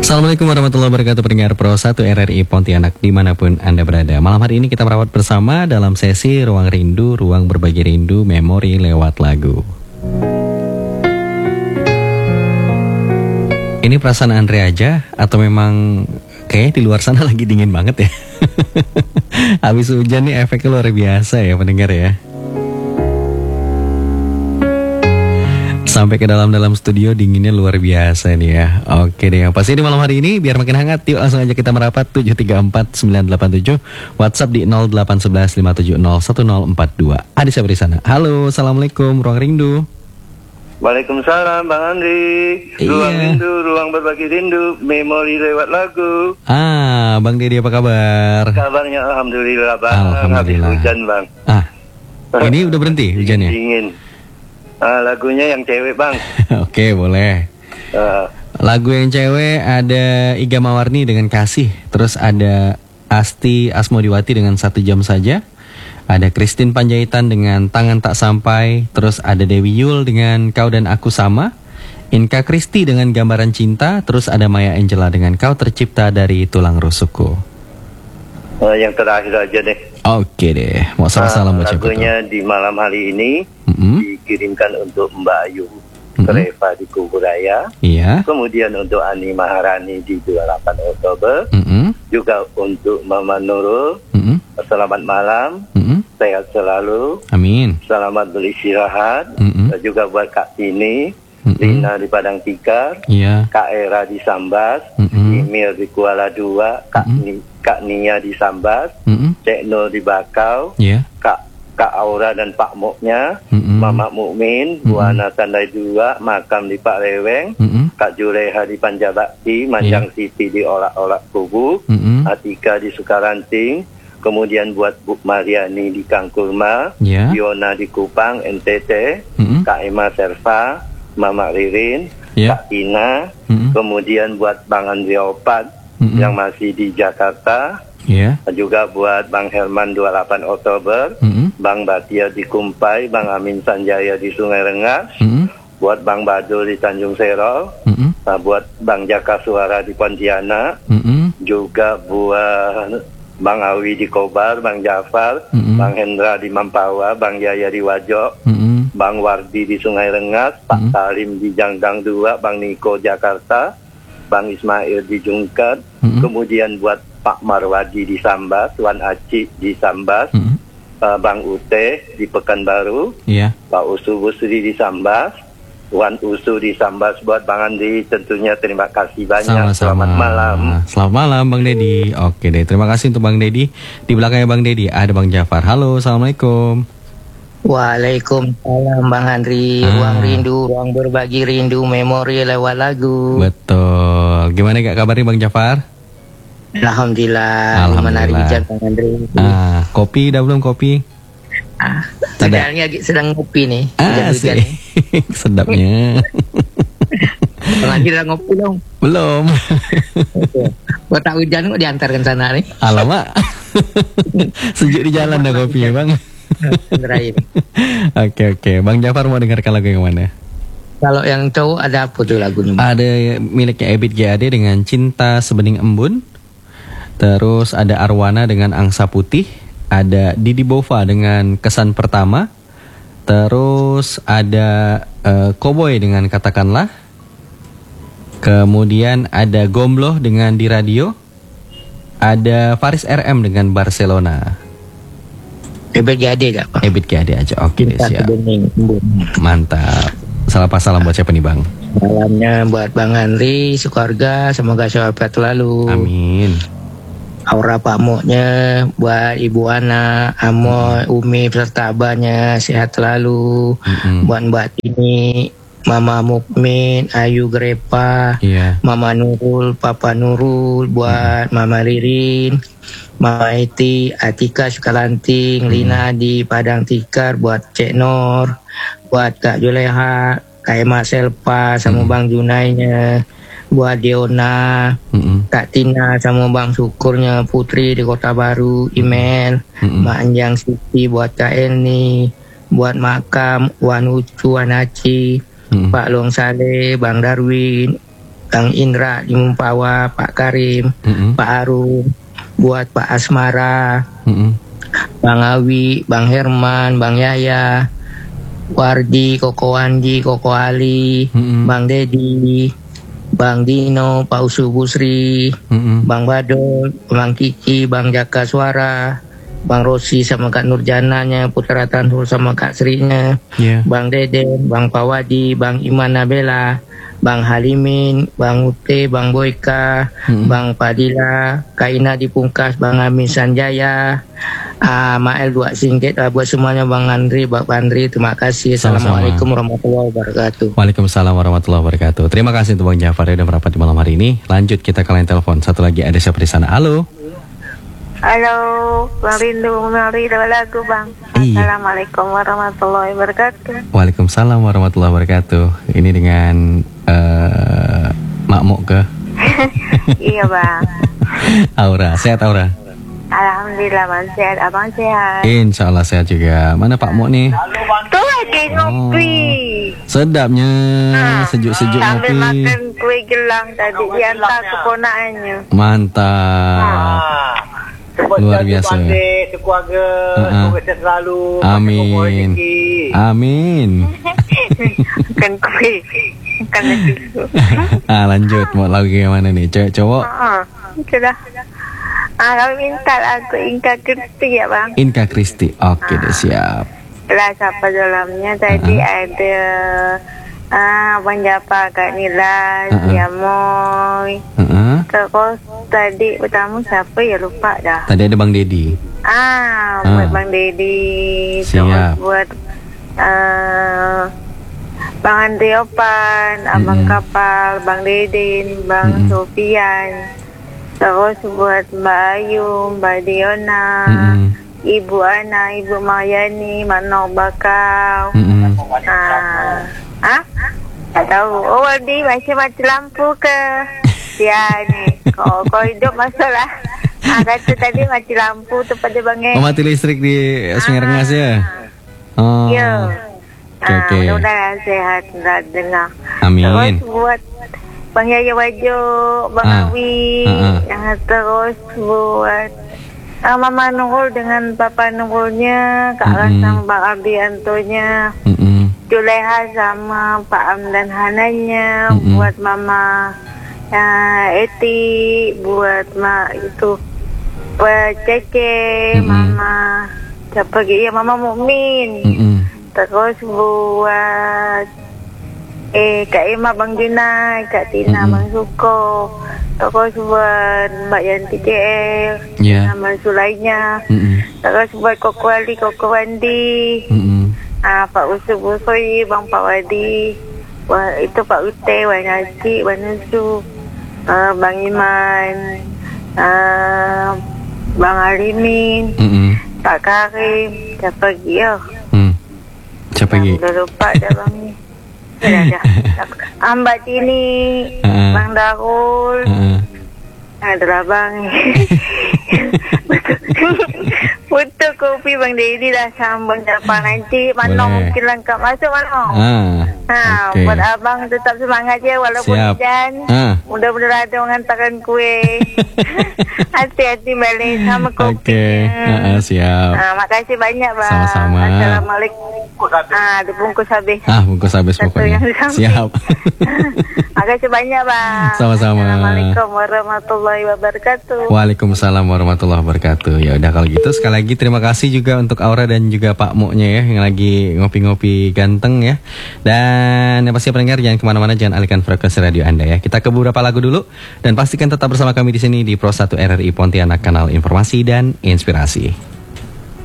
Assalamualaikum warahmatullahi wabarakatuh, pendengar Pro 1 RRI Pontianak dimanapun Anda berada. Malam hari ini kita merawat bersama dalam sesi Ruang Rindu, Ruang Berbagi Rindu, Memori lewat lagu. Ini perasaan Andre aja atau memang kayak di luar sana lagi dingin banget ya? Habis hujan nih efeknya luar biasa ya pendengar ya. Sampai ke dalam studio dinginnya luar biasa nih ya. Oke deh, yang pasti di malam hari ini biar makin hangat, yuk langsung aja kita merapat 734-987, WhatsApp di 0811-570-1042. Ada siapa di sana? Halo, Assalamualaikum, Ruang Rindu. Waalaikumsalam Bang Andri. Ruang Rindu, Ruang Berbagi Rindu, Memori lewat lagu. Bang Dedi apa kabar? Kabarnya Alhamdulillah Bang. Alhamdulillah. Habis hujan Bang. Ini udah berhenti hujannya? Dingin. Lagunya yang cewek Bang. Oke, boleh. Lagu yang cewek ada Iga Mawarni dengan Kasih. Terus ada Asti Asmodiwati dengan 1 Jam Saja. Ada Christine Panjaitan dengan Tangan Tak Sampai. Terus ada Dewi Yul dengan Kau dan Aku Sama. Inka Kristi dengan Gambaran Cinta. Terus ada Maya Angela dengan Kau Tercipta dari Tulang Rusukku. Yang terakhir aja deh. Oke deh, mau salam buat siapa tuh? Lagunya di malam hari ini dikirimkan untuk Mbak Ayu Reva di Kuburaya. Iya. Kemudian untuk Ani Maharani di 28 Oktober. Juga untuk Mama Nurul. Selamat malam. Sehat selalu. Amin. Selamat beristirahat. Dan juga buat Kak Tini, Lina di Padang Tikar, Kak Era di Sambas, Emil di Kuala Dua, Kak Nia di Sambas, Cek Nur di Bakau, Kak Aura dan Pak Moknya, Mama Mukmin, Buana Tandai Dua, Makam di Pak Reweng, Kak Juleha di Panjabakti, Manjang Siti di Olak-Olak Kubu, Atika di Sukaranting, kemudian buat Bu Mariani di Kangkurma, Yona di Kupang, NTT, Kak Emma Serva, Mama Ririn, Kak Tina, kemudian buat Bang Andri Opat yang masih di Jakarta, juga buat Bang Herman 28 Oktober, Bang Batia di Kumpai, Bang Amin Sanjaya di Sungai Rengas, buat Bang Badul di Tanjung Serol, buat Bang Jaka Suara di Pontianak, juga buat Bang Awi di Kobar, Bang Jafar, Bang Hendra di Mampawa, Bang Yaya di Wajok, Bang Wardi di Sungai Rengas, Pak Salim di Jangdang 2, Bang Niko Jakarta, Bang Ismail di Jungkat, kemudian buat Pak Marwadi di Sambas, Wan Aci di Sambas, Bang Ute di Pekanbaru, Pak Usu Busri di Sambas, Wan Usu di Sambas, buat Bang Andi tentunya terima kasih banyak. Selamat malam. Selamat malam Bang Dedi. Oke deh, terima kasih untuk Bang Dedi. Di belakangnya Bang Dedi ada Bang Jafar. Halo, Assalamualaikum. Waalaikumsalam Bang Andri. Ruang Rindu, Ruang Berbagi Rindu, Memori lewat lagu. Betul. Gimana gak kabarnya Bang Jafar? Alhamdulillah. Gimana hari hujan Bang Andri? Kopi udah belum kopi? Sekarang lagi sedang ngopi nih. Hujan-hujan. Sedapnya. Lagi udah ngopi dong? Belum. Buat tak hujan kok diantarkan sana nih. Alamak. Sejuk di jalan dah kopinya Bang. Oke. Bang Jafar mau dengarkan lagu yang mana? Kalau yang cowok ada apa tuh lagunya? Ada miliknya Ebit GAD dengan Cinta Sebening Embun. Terus ada Arwana dengan Angsa Putih. Ada Didi Bova dengan Kesan Pertama. Terus ada Cowboy dengan Katakanlah. Kemudian ada Gombloh dengan Di Radio. Ada Faris RM dengan Barcelona. Ebit GAD gak Pak? Ebit GAD aja, oke deh, siap. Mantap. Salam buat siapa nih Bang? Salamnya buat Bang Andri, sekeluarga, semoga sehat selalu. Amin. Aura Pak Moknya, buat Ibu Ana, Amoy, Umi, serta abahnya sehat selalu. Buat Mbak Tini, Mama Mukmin, Ayu Grepa, Mama Nurul, Papa Nurul, buat Mama Ririn, Mama Eti, Atika Sukalanting, Lina di Padang Tikar, buat Cek Nor, buat Kak Juleha, Kak Emma Selpa, sama Bang Junainya, buat Diona, Kak Tina sama Bang Syukurnya, Putri di Kota Baru, Email, Mak Anjang Siti, buat Kak Eni, buat Makam, Wan Ucu, Wan Aci, Pak Long Saleh, Bang Darwin, Bang Indra di Mumpawa, Pak Karim, Pak Arum, buat Pak Asmara, Bang Awi, Bang Herman, Bang Yaya, Wardi, Koko Wandi, Koko Ali, Bang Dedi, Bang Dino, Pak Usu Busri, Bang Badol, Bang Kiki, Bang Jaka Suara, Bang Rosi sama Kak Nurjananya, Putra Tanhur sama Kak Srinya, Bang Deden, Bang Pawadi, Bang Iman Nabela, Bang Halimin, Bang Ute, Bang Boyka, Bang Padila, Kak Ina di Pungkas, Bang Amin Sanjaya, Mael 2 Singket, buat semuanya Bang Andri, Bang Andri, terima kasih. Assalamualaikum warahmatullahi wabarakatuh. Waalaikumsalam warahmatullahi wabarakatuh. Terima kasih untuk Bang Jafar yang merapat di malam hari ini. Lanjut kita ke line telepon. Satu lagi ada siapa di sana? Halo. Halo, Bang Rindu Mari lagu Bang. Assalamualaikum warahmatullahi wabarakatuh. Waalaikumsalam warahmatullahi wabarakatuh. Ini dengan Makmuk ke? Iya Bang. Aura, sehat Aura? Alhamdulillah Bang, sehat. Abang sehat? Insya Allah sehat juga. Mana Pak Mok nih? Tuh lagi ngopi. Sedapnya, sejuk-sejuk sambil ngopi. Sambil makan kue gelang tadi diantar keponakannya. Mantap. Luar biasa. Sekeluarga, semoga selalu. Amin. Amin. Makan kue. Makan lagi. Lanjut, mau lagu yang mana nih? Cowok? Sudah. Kami minta lagu Inka Kristi ya Bang. Inka Kristi, oke deh siap. Kelas apa dalamnya tadi ada Bang Japa, Kak Nila, Siamoy. Terus tadi pertama siapa ya lupa dah. Tadi ada Bang Dedi. Buat Bang Dedi. Siap. Terus buat Bang Andriopan, Abang Kapal, Bang Dedin, Bang Sofian. Terus buat Mbak Ayu, Mbak Diona, Ibu Ana, Ibu Mayani, Manok Bakau. Tak tahu. Oh, Waldi masih mati lampu ke? Ya nih, kau hidup masalah. Kata tadi mati lampu tu pada bangun. Mati listrik di Sungai Rengas ya? Ya. Oke. Mudah-mudahan sehat dan dengar. Amin. Terus buat Bang Yaya Wajo, Bang Awi, terus buat Mama Nurul dengan Papa Nurulnya, Kak Rasang, Bang Abi Antonya, Juleha sama Pak Am dan Hananya, buat Mama Eti, buat itu Pak Cece, Mama siapa lagi ya, Mama Mukmin, terus buat Kak Emma, Bang Junai, Kak Tina, Bang Suko, terus buat Mbak Yanti JL, nama Sulainya, terus buat Koko Ali, Koko Wandi, Pak Usu Busoi, Bang Pak Wadi, itu Pak Ute, Wan Haji, Wan Nusu, Bang Iman, Bang Alimin, Pak Karim, siapa lagi ya? Siapa lagi? Udah lupa dah Bang ni. Dah. Mbak Tini, Bang Darul, adalah Bang. Foto kopi Bang Dedi dah sambung dapat nanti. Manong mungkin lengkap masuk Manong. Okay. Buat abang tetap semangat ya walaupun hujan. Mudah-mudahan ada menghantarkan kue. Hati-hati balik sama kopi. Siap. Makasih banyak Bang. Sama-sama. Assalamualaikum. Dibungkus habis. Bungkus habis pokoknya. Siap. Makasih banyak Bang. Sama-sama. Assalamualaikum warahmatullahi wabarakatuh. Waalaikumsalam warahmatullahi wabarakatuh. Ya udah kalau gitu sekali lagi terima kasih juga untuk Aura dan juga Pak Moknya ya yang lagi ngopi-ngopi ganteng ya. Dan yang pasti pendengar jangan kemana-mana, jangan alihkan frekuensi radio Anda ya. Kita ke beberapa lagu dulu dan pastikan tetap bersama kami di sini di Pro 1 RRI Pontianak, kanal informasi dan inspirasi.